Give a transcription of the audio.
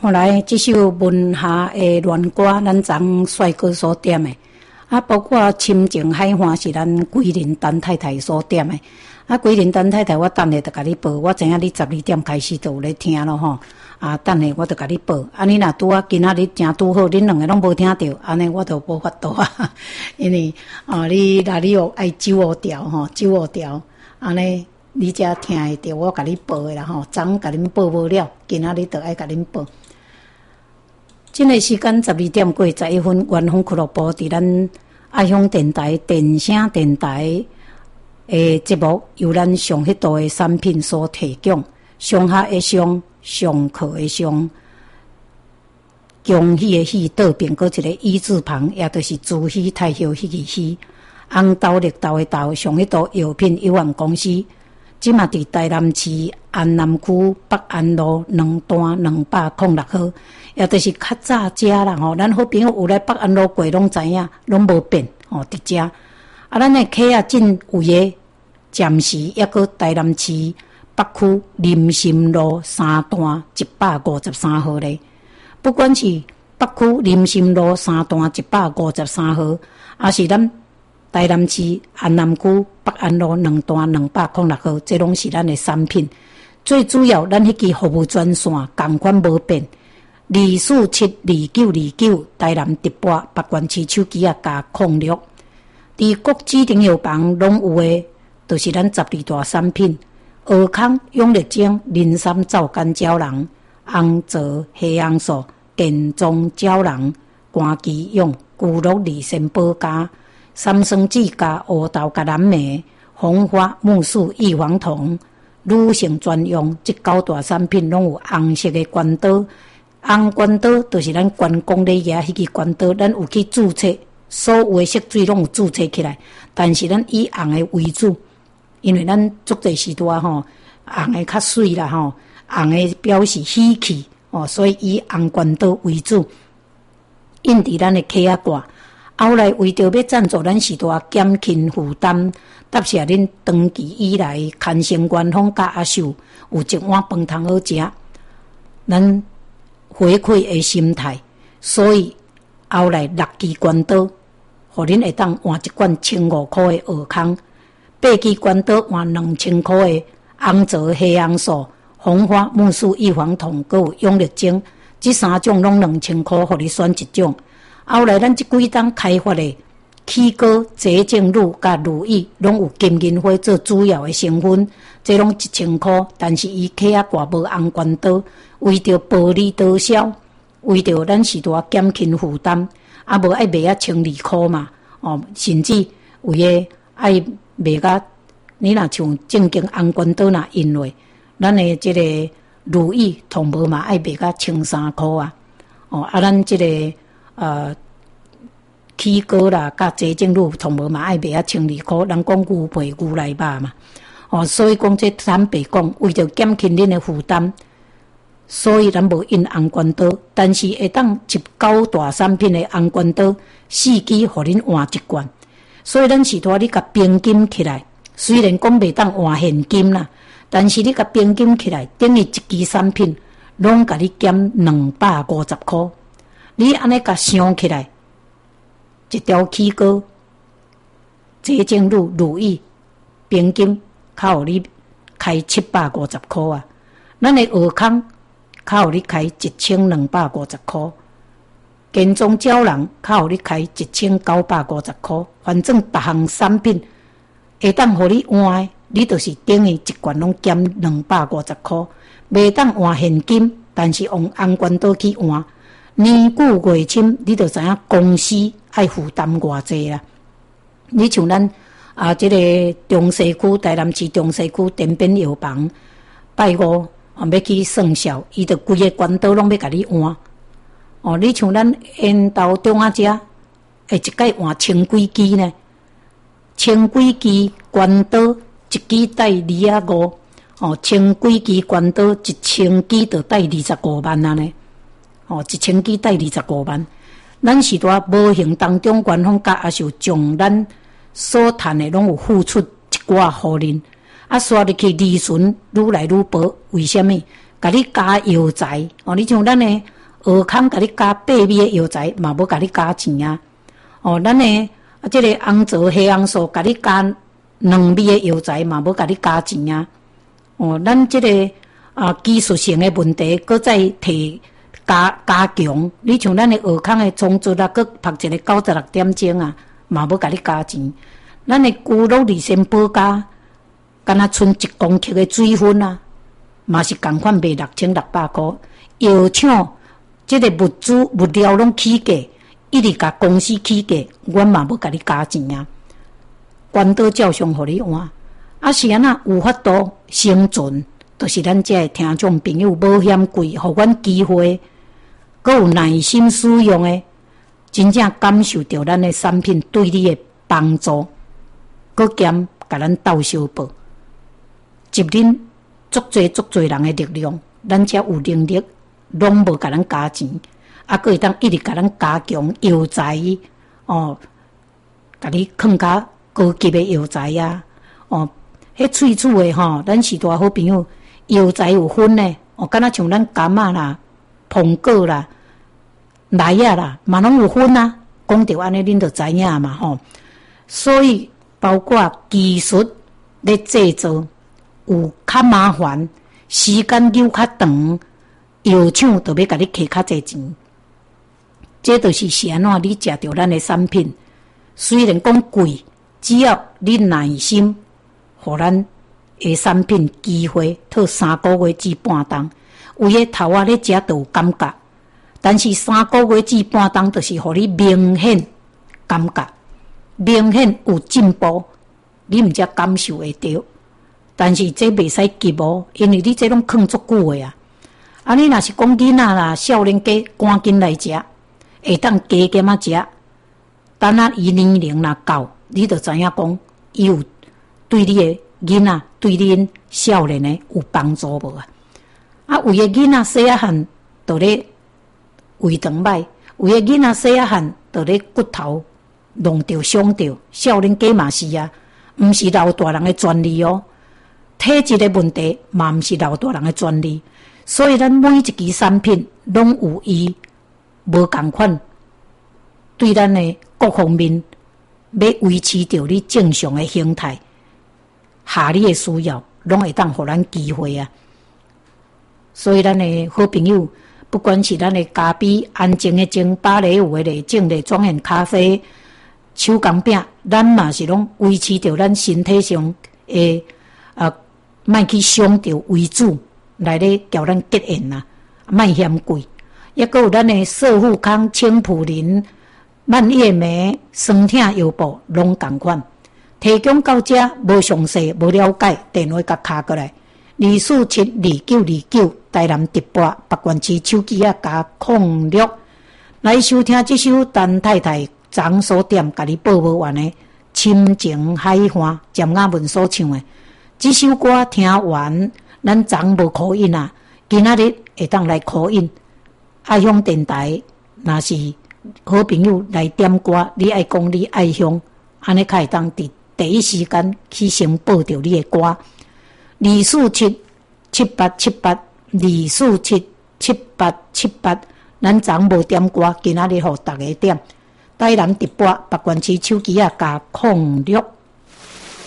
后来这首文下的恋歌，咱昨帅哥所点的，包括深情海岸是咱桂林陈太太所点的。桂林陈太太，我等下就甲你报，我知影你12点开始就有咧听咯吼。等下我就甲你报。你若拄今仔日正拄好，恁两个拢无听到，安尼我就无法度啊。因为你有爱95条吼，95条，安尼你才听会到我甲你报的啦吼。昨甲恁报无了，今仔日就爱甲恁报。这个时间12点过11分，元丰俱乐部伫咱爱乡电台电声电台的节目，由咱上迄度的产品所提供。上下的上，上课的上，恭喜的喜，倒边搁一个一字旁，也就是自喜太休迄个喜。红豆绿豆的豆，上迄度药品有限公司。即嘛伫台南市安南区北安路2段206号，也就是较早遮啦吼。咱好朋友有来北安路过，拢知影，拢无变吼，伫遮。咱的客仔进有诶，暂时抑搁台南市北区林森路3段153号咧。不管是北区林森路3段153号，还是咱台南市安南区北安路2段206号，这拢是咱的产品。最主要，咱迄支服务专线同款无变，2472929台南直播北关市手机加06。伫各指定药房拢有诶，就是咱12大产品：尔康、永力精、磷酸皂苷胶囊、红枣、黑红素、健壮胶囊、肝肌用、骨碌利肾保加、三生子加乌豆加蓝莓、红花木素异黄酮、女性专用，这9大产品拢有红色的关刀。红关刀就是咱关公咧举迄支关刀，咱有去注册。所有的色水拢有注册起来，但是咱以红的为主，因为咱足侪时代吼，红的较水啦吼，红的表示喜气哦，所以以红关刀为主，印伫咱的客仔挂。后来为着要赞助咱时代减轻负担，答谢恁长期以来牵成元丰甲阿秀有一碗饭通好食，咱回馈的心态，所以后来6支关刀。互恁会当换一罐1500块的尔康，8支关刀换2000块的红枣黑红素、红花木素异黄酮，佮有永力精，这3种拢2000块，互你选一种。后来咱这几档开发的起膏、洁净乳甲乳液，拢有金银花做主要的成分，这拢1000块，但是伊客仔挂无红关刀，为着薄利多销，为着咱时代减轻负担。无爱卖啊1200块嘛，甚至有诶爱卖甲你若像正经红关刀若因为咱诶即个如意同无嘛爱卖甲1300块啊，咱即个起膏啦甲洁净乳同无嘛爱卖啊1200块，人讲牛皮牛来肉嘛，所以讲这坦白讲，为着减轻恁诶负担。所以咱无印红关刀，但是会当9大产品的红关刀4支，互恁换一罐。所以咱是拖你甲冰金起来，虽然讲袂当换现金啦，但是你甲冰金起来，等于一支产品拢甲你减250块。你安尼甲想起来，一条起膏、洁净乳、乳液、冰金，较互你开750块啊。咱的尔康。较互你开1250块，健壮胶囊较互你开1950块，反正别项产品会当互你换，你就是等于一罐拢减250块，袂当换现金，但是用红关刀去换，年久月深，你就知影公司爱负担偌济啦。你像咱这个中西区台南市中西区田边药房，拜五。要去算销，伊就规个关刀拢要甲你换。你像咱烟斗中啊遮，一届换10几支呢，10几支关刀，一支带25，10几支关刀，1000支就带25万啊呢，1000支带25万。咱时代无形当中，官方甲也是将咱所赚的拢有付出一寡互恁。刷入去利润愈来愈薄，为什么？甲你加药材你像咱的鹅康甲你加八味的药材，嘛无甲你加钱啊。哦，咱的这个红枣、黑红素甲你加两味的药材，嘛无甲你加钱啊。哦，咱这个技术性的问题，搁再提加强。你像咱的鹅康的充足啊，搁拍一个96点钟啊，嘛无甲你加钱。咱的骨肉利先保加，敢若剩1公克的水分啊，嘛是共款卖6600块。药厂这个物料拢起价，一直甲公司起价，阮嘛无甲你加钱啊。关岛照常互你换，啊是安那有法度生存，就是咱这的听众朋友无嫌贵，互阮机会，搁有耐心使用的，真正感受到咱的产品对你的帮助，搁兼甲咱斗相报，集恁足侪人的力量，咱才有能力，拢无甲咱加钱，啊，搁会当一直甲咱加强药材哦，甲你放较高级的药材啊，哦，迄喙齿的吼，咱是大好朋友，药材有分呢，哦，敢若像咱柑仔啦、苹果啦、梨仔啦，嘛拢有分啊。讲到安尼，恁就知影嘛吼。所以包括技术咧制作有较麻烦，时间又较长，药厂就要甲你摕较侪钱。这就是安怎你食到咱的产品，虽然讲贵，只要你耐心，互咱的产品机会，套3个月至半冬，有诶头仔咧食就有感觉，但是3个月至半冬，就是互你明显感觉，明显有进步，你毋才感受会到。但是这袂使急哦，因为你这拢放足久诶啊。啊，你若是讲囡仔啦、少年家赶紧来食，会当加减啊食。等啊，伊年龄若到，你就知影讲，伊有对你的囡仔、对恁少年的有帮助无啊？啊，有诶囡仔细啊汉，就咧胃肠歹；有诶囡仔细啊汉，就咧骨头弄着伤着。少年家嘛是啊，毋是老大人的专利哦。体质的问题嘛，毋是老大人的专利。所以，咱每一支产品拢有伊无共款，对咱的各方面要维持着你正常的形态，下你的需要，拢会当互咱机会啊。所以，咱的好朋友，不管是咱的咖啡、安静的静、芭蕾舞的静的庄园咖啡、手工饼，咱嘛是拢维持着咱身体上的莫去伤着为主。来咧叫咱结缘啊，莫嫌贵。抑阁有咱的瘦富康、青普林、蔓越莓、酸痛药补，拢共款。提供到遮无详细、无了解，电话甲敲过来，2472929，台南直播北关市手机啊加06，来收听这首陈太太张所点甲你报无完的《深情海岸》，詹雅文所唱的这首歌听完。咱昨无考印啊，今仔日会当来考印。爱乡电台若是好朋友来点歌，你爱讲你爱乡，安尼才会当伫第一时间去先报着你的歌。24778，2477878，咱昨无点歌，今仔日互大家点。台南直播北关市手机啊加06。